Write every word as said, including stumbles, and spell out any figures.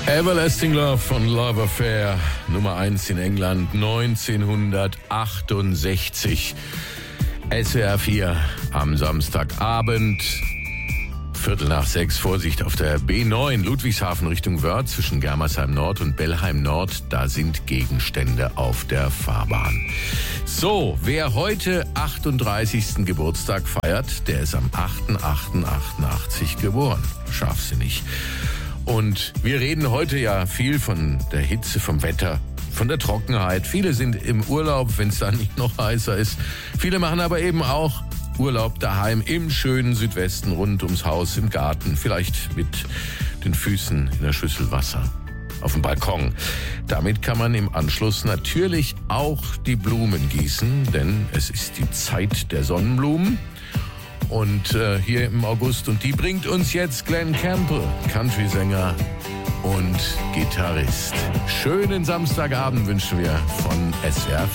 Everlasting Love von Love Affair, Nummer eins in England, neunzehnhundertachtundsechzig. S W R vier am Samstagabend, Viertel nach sechs, Vorsicht auf der B neun, Ludwigshafen Richtung Wörth, zwischen Germersheim Nord und Bellheim Nord, da sind Gegenstände auf der Fahrbahn. So, wer heute achtunddreißigsten Geburtstag feiert, der ist am achter achter achtundachtzig geboren. Scharfsinnig. Und wir reden heute ja viel von der Hitze, vom Wetter, von der Trockenheit. Viele sind im Urlaub, wenn es dann nicht noch heißer ist. Viele machen aber eben auch Urlaub daheim im schönen Südwesten, rund ums Haus, im Garten, vielleicht mit den Füßen in der Schüssel Wasser auf dem Balkon. Damit kann man im Anschluss natürlich auch die Blumen gießen, denn es ist die Zeit der Sonnenblumen. Und äh, hier im August. Und die bringt uns jetzt Glenn Campbell, Country-Sänger und Gitarrist. Schönen Samstagabend wünschen wir von S W R